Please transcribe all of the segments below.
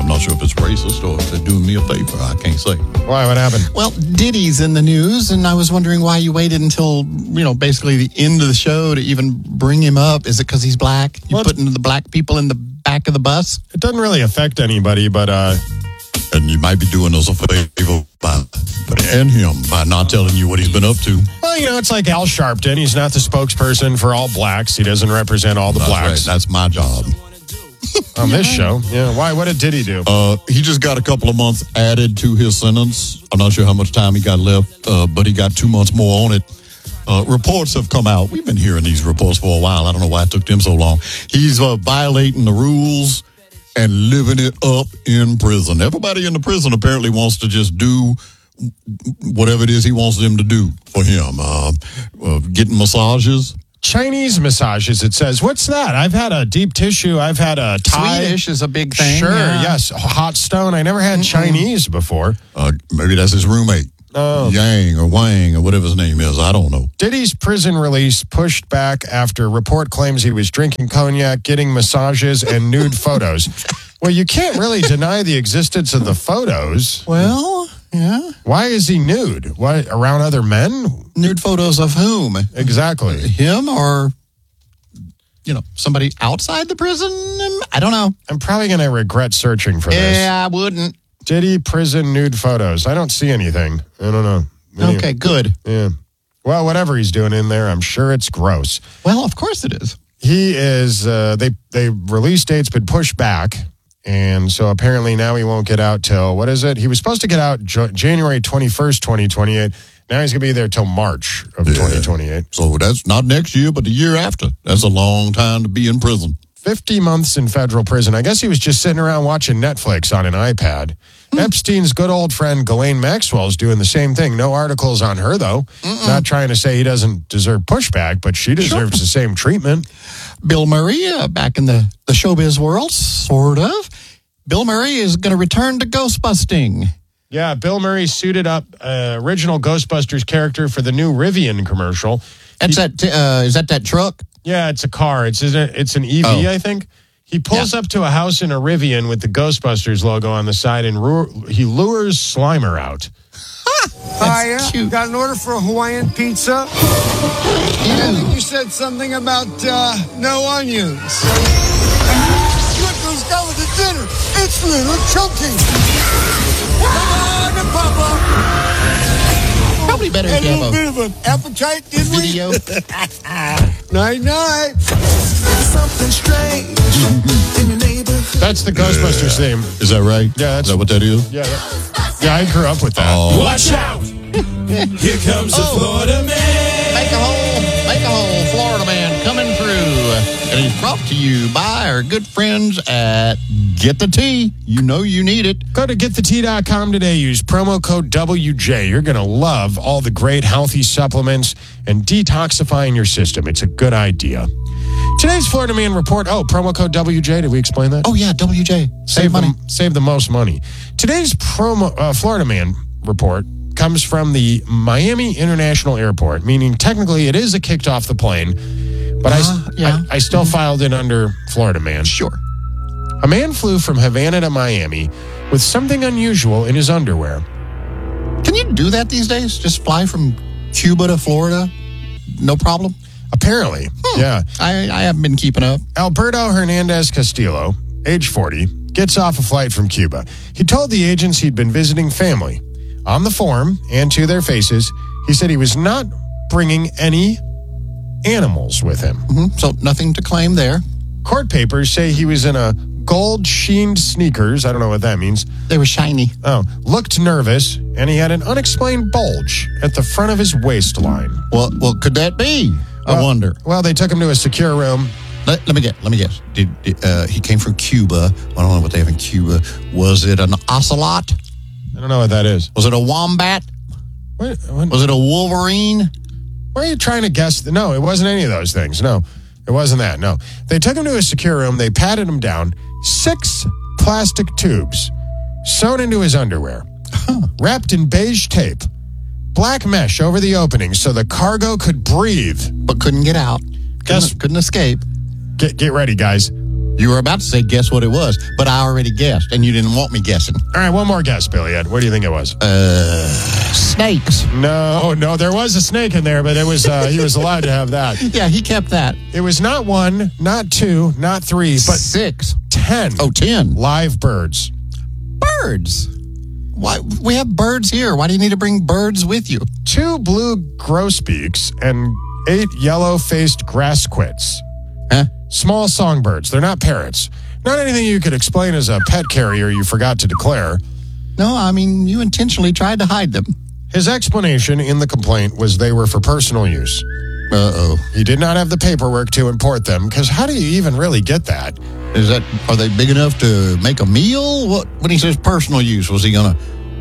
I'm not sure if it's racist or if they're doing me a favor. I can't say. Why? What happened? Well, Diddy's in the news, and I was wondering why you waited until, basically the end of the show to even bring him up. Is it because he's black? You putting the black people in the back of the bus? It doesn't really affect anybody, but... And you might be doing us a favor and him by not telling you what he's been up to. Well, it's like Al Sharpton. He's not the spokesperson for all blacks. He doesn't represent all the blacks. Right. That's my job. On this show. Yeah. Why? What did Diddy do? He just got a couple of months added to his sentence. I'm not sure how much time he got left, but he got 2 months more on it. Reports have come out. We've been hearing these reports for a while. I don't know why it took them so long. He's violating the rules and living it up in prison. Everybody in the prison apparently wants to just do whatever it is he wants them to do for him. Getting massages. Chinese massages, it says. What's that? I've had a deep tissue. I've had a Thai. Swedish is a big thing. Sure, yeah. yes. Hot stone. I never had Chinese before. Maybe that's his roommate. Yang or Wang or whatever his name is. I don't know. Diddy's prison release pushed back after report claims he was drinking cognac, getting massages, and nude photos. Well, you can't really deny the existence of the photos. Well, yeah. Why is he nude? Why, around other men? Nude photos of whom? Exactly. Him or, somebody outside the prison? I don't know. I'm probably going to regret searching for this. Yeah, I wouldn't. Diddy prison nude photos. I don't see anything. I don't know. Okay, good. Yeah. Well, whatever he's doing in there, I'm sure it's gross. Well, of course it is. He is, they release date's been pushed back. And so apparently now he won't get out till, what is it? He was supposed to get out January 21st, 2028. Now he's going to be there till March of 2028. So that's not next year, but the year after. That's a long time to be in prison. 50 months in federal prison. I guess he was just sitting around watching Netflix on an iPad. Epstein's good old friend Ghislaine Maxwell is doing the same thing. No articles on her, though. Not trying to say he doesn't deserve pushback, but she deserves the same treatment. Bill Murray, back in the showbiz world, sort of. Bill Murray is going to return to Ghostbusting. Yeah, Bill Murray suited up original Ghostbusters character for the new Rivian commercial. Is that truck? Yeah, it's a car. It's an EV, I think. He pulls up to a house in a Rivian with the Ghostbusters logo on the side, and he lures Slimer out. Hiya. Got an order for a Hawaiian pizza. I think you said something about no onions. Look who's coming to dinner. It's Little Chunky. Come on, Papa. Probably better if you have a bit of an appetite, didn't video. Night. Something strange in your neighborhood. That's the Ghostbusters theme. Is that right? Yeah, is that what that is? Yeah, I grew up with that. Watch out! Here comes the Florida man. Make a hole, Florida man coming through. And he's brought to you by our good friends at Get the Tea. You know you need it. Go to getthetea.com today. Use promo code WJ. You're going to love all the great healthy supplements and detoxifying your system. It's a good idea. Today's Florida Man Report. Oh, promo code WJ. Did we explain that? Oh, yeah, WJ. Save money. Save the most money. Today's Florida Man Report comes from the Miami International Airport, meaning technically it is a kicked off the plane, but I still filed it under Florida Man. Sure. A man flew from Havana to Miami with something unusual in his underwear. Can you do that these days? Just fly from Cuba to Florida? No problem? Apparently, yeah. I haven't been keeping up. Alberto Hernandez Castillo, age 40, gets off a flight from Cuba. He told the agents he'd been visiting family. On the form, and to their faces, he said he was not bringing any animals with him. So nothing to claim there. Court papers say he was in a gold-sheened sneakers. I don't know what that means. They were shiny. Oh, looked nervous, and he had an unexplained bulge at the front of his waistline. Well, what could that be? I wonder. Well, they took him to a secure room. Let me guess. Did he came from Cuba? I don't know what they have in Cuba. Was it an ocelot? I don't know what that is. Was it a wombat? What? Was it a wolverine? Why are you trying to guess? No, it wasn't any of those things. No, it wasn't that. No. They took him to a secure room. They patted him down. 6 plastic tubes sewn into his underwear, wrapped in beige tape, black mesh over the openings so the cargo could breathe. But couldn't get out. Couldn't escape. Get ready, guys. You were about to say, guess what it was, but I already guessed, and you didn't want me guessing. All right, one more guess, Billy Ed. What do you think it was? Snakes. No, there was a snake in there, but it was he was allowed to have that. Yeah, he kept that. It was not 1, not 2, not 3, but 6. 10. Oh, 10. Live birds. Birds. Why? We have birds here. Why do you need to bring birds with you? 2 blue grosbeaks and 8 yellow-faced grassquits. Huh? Small songbirds. They're not parrots. Not anything you could explain as a pet carrier you forgot to declare. No, I mean, you intentionally tried to hide them. His explanation in the complaint was they were for personal use. Uh-oh. He did not have the paperwork to import them, because how do you even really get that? Are they big enough to make a meal? What, when he says personal use, was he going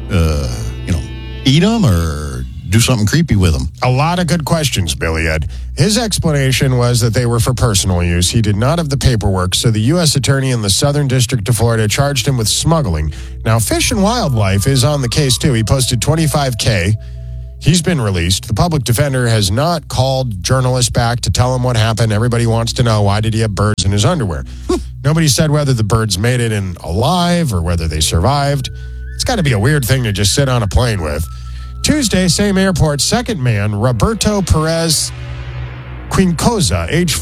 to, eat them or do something creepy with them? A lot of good questions, Billy Ed. His explanation was that they were for personal use. He did not have the paperwork, so the U.S. Attorney in the Southern District of Florida charged him with smuggling. Now, Fish and Wildlife is on the case, too. He posted $25K. He's been released. The public defender has not called journalists back to tell him what happened. Everybody wants to know, why did he have birds in his underwear? Nobody said whether the birds made it in alive or whether they survived. It's got to be a weird thing to just sit on a plane with. Tuesday, same airport, second man, Roberto Perez Quincoza, age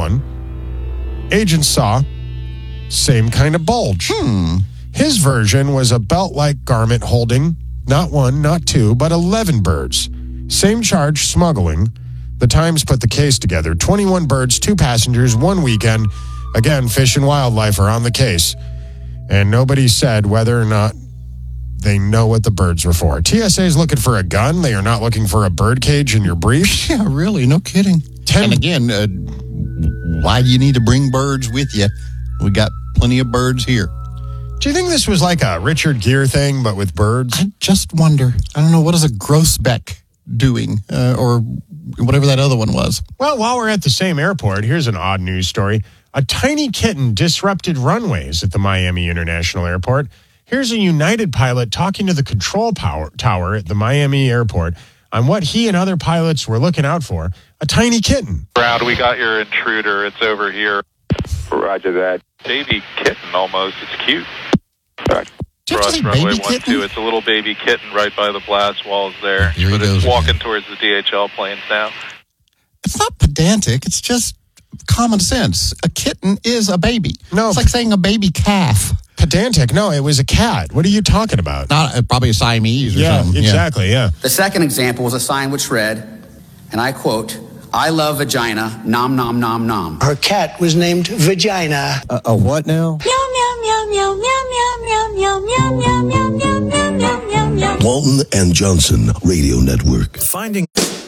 41. Agents saw same kind of bulge. His version was a belt-like garment holding not 1, not 2, but 11 birds. Same charge, smuggling. The Times put the case together. 21 birds, 2 passengers, 1 weekend. Again, Fish and Wildlife are on the case. And nobody said whether or not they know what the birds were for. TSA is looking for a gun. They are not looking for a bird cage in your brief. Yeah, really, no kidding. And again, why do you need to bring birds with you? We got plenty of birds here. Do you think this was like a Richard Gere thing, but with birds? I just wonder. I don't know, what is a Grossbeck doing? Or whatever that other one was. Well, while we're at the same airport, here's an odd news story. A tiny kitten disrupted runways at the Miami International Airport. Here's a United pilot talking to the control tower at the Miami airport on what he and other pilots were looking out for. A tiny kitten. Brown, we got your intruder. It's over here. Roger that. Baby kitten almost. It's cute. Right. Cross runway 12. It's a little baby kitten right by the blast walls there. Here he But it's goes walking again. towards the DHL planes now. It's not pedantic. It's just common sense. A kitten is a baby. No. It's like saying a baby calf. Pedantic. No, it was a cat. What are you talking about? Not probably a Siamese or something. Exactly, yeah. The second example was a sign which read, and I quote, "I love vagina, nom nom nom nom." Her cat was named Vagina. A what now? Walton and Johnson Radio Network. Finding